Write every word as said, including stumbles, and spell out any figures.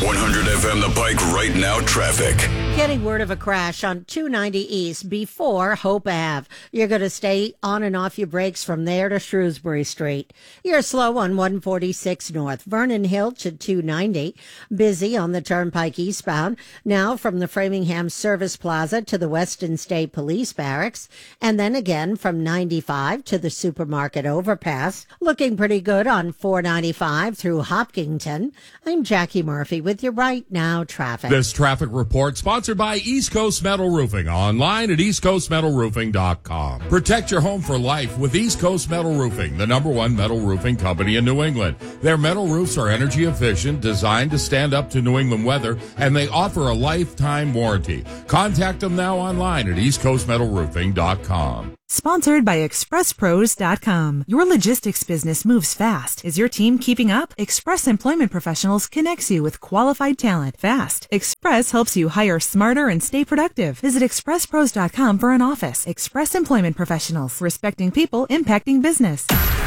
one hundred F M The Pike right now traffic. Getting word of a crash on two ninety East before Hope Ave. You're going to stay on and off your brakes from there to Shrewsbury Street. You're slow on one forty-six North. Vernon Hill to two ninety. Busy on the Turnpike eastbound. Now from the Framingham Service Plaza to the Weston State Police Barracks. And then again from ninety-five to the Supermarket Overpass. Looking pretty good on four ninety-five through Hopkinton. I'm Jackie Murphy with your Right Now traffic. This traffic report sponsored by East Coast Metal Roofing, online at east coast metal roofing dot com. Protect your home for life with East Coast Metal Roofing, the number one metal roofing company in New England. Their metal roofs are energy efficient, designed to stand up to New England weather, and they offer a lifetime warranty. Contact them now online at east coast metal roofing dot com. Sponsored by express pros dot com. Your logistics business moves fast. Is your team keeping up? Express Employment Professionals connects you with qualified talent fast. Express helps you hire smarter and stay productive. Visit express pros dot com for an office. Express Employment Professionals. Respecting people, impacting business.